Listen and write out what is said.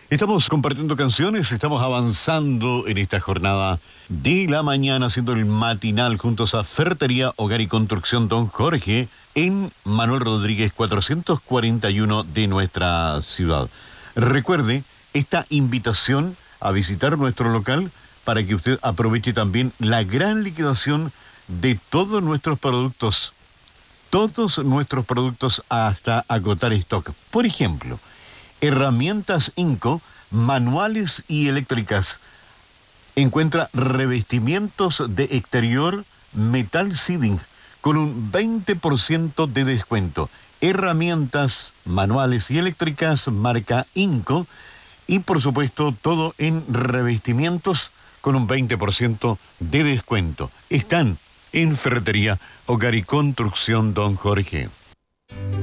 Estamos compartiendo canciones, estamos avanzando en esta jornada de la mañana, haciendo el matinal juntos a Ferretería, Hogar y Construcción Don Jorge en Manuel Rodríguez 441 de nuestra ciudad. Recuerde esta invitación a visitar nuestro local para que usted aproveche también la gran liquidación de todos nuestros productos hasta agotar stock. Por ejemplo, herramientas Inco, manuales y eléctricas. Encuentra revestimientos de exterior metal siding con un 20% de descuento. Herramientas, manuales y eléctricas, marca Inco. Y por supuesto, todo en revestimientos con un 20% de descuento. Están en Ferretería, Hogar y Construcción Don Jorge.